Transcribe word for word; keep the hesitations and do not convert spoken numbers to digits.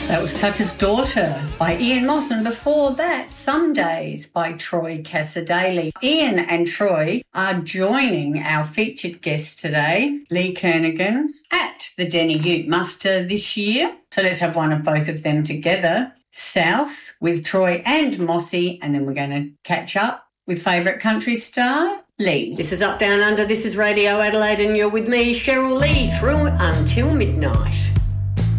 That was Tucker's Daughter by Ian Moss, and before that, Some Days by Troy Cassar-Daley. Ian and Troy are joining our featured guest today, Lee Kernaghan, at the Denny Ute Muster this year. So let's have one of both of them together. South with Troy and Mossy, and then we're going to catch up with favourite country star, Lee. This is Up Down Under, this is Radio Adelaide, and you're with me, Cheryl Lee, through until midnight.